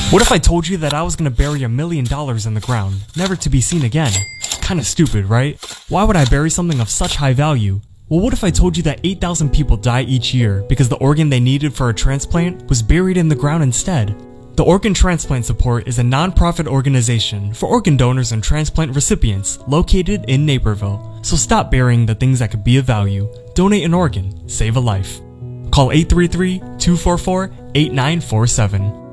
What if I told you that I was gonna bury $1 million in the ground, never to be seen again? Kinda stupid, right? Why would I bury something of such high value? Well, what if I told you that 8,000 people die each year because the organ they needed for a transplant was buried in the ground instead? The Organ Transplant Support is a non-profit organization for organ donors and transplant recipients located in Naperville. So stop burying the things that could be of value. Donate an organ, save a life. Call 833-244-8947.